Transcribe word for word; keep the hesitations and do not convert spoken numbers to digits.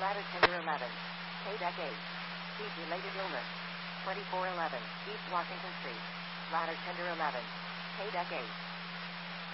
Ladder tender eleven. K-Deck eight. Heat-related illness. twenty-four eleven. East Washington Street. Ladder tender eleven. K-Deck eight.